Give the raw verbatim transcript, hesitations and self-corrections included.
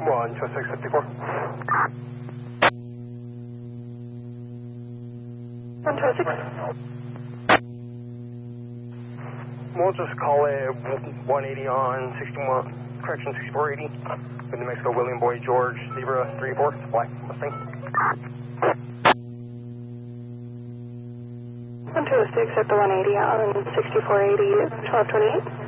one two six fifty-four. one two six. We'll just call it one eighty on sixty-one, correction sixty-four eighty. In New Mexico, William Boy George, Zebra three four, Black Mustang. one two six at the one eighty on sixty-four eighty, twelve twenty-eight.